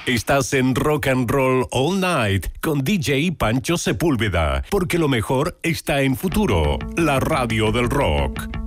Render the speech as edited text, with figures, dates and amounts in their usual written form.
Estás en Rock and Roll All Night con DJ Pancho Sepúlveda, porque lo mejor está en Futuro, la radio del rock.